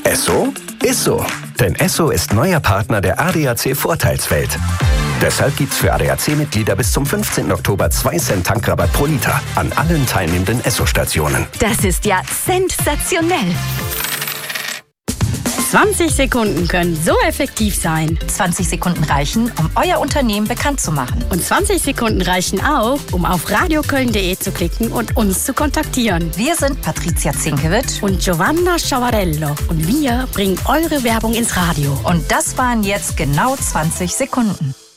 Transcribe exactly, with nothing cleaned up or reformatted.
Esso ist so. Denn Esso ist neuer Partner der A D A C-Vorteilswelt. Deshalb gibt's für A D A C-Mitglieder bis zum fünfzehnten Oktober zwei Cent Tankrabatt pro Liter an allen teilnehmenden Esso-Stationen. Das ist ja sensationell. zwanzig Sekunden können so effektiv sein. zwanzig Sekunden reichen, um euer Unternehmen bekannt zu machen. Und zwanzig Sekunden reichen auch, um auf radioköln punkt de zu klicken und uns zu kontaktieren. Wir sind Patricia Zinkewitsch und Giovanna Sciavarello. Und wir bringen eure Werbung ins Radio. Und das waren jetzt genau zwanzig Sekunden.